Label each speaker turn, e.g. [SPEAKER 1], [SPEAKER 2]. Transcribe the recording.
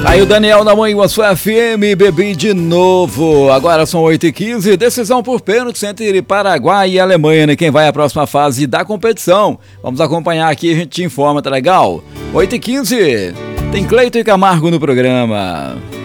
[SPEAKER 1] Aí o Daniel da Mãe, a sua FM, bebi de novo. Agora são 8h15, decisão por pênalti entre Paraguai e Alemanha, né? Quem vai à próxima fase da competição? Vamos acompanhar aqui, a gente te informa, tá legal? 8h15, tem Cleiton e Camargo no programa.